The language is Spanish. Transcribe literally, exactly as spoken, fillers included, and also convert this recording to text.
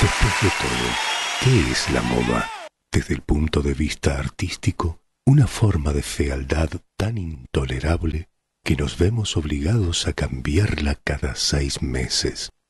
Después de todo, ¿qué es la moda? Desde el punto de vista artístico, una forma de fealdad tan intolerable que nos vemos obligados a cambiarla cada seis meses.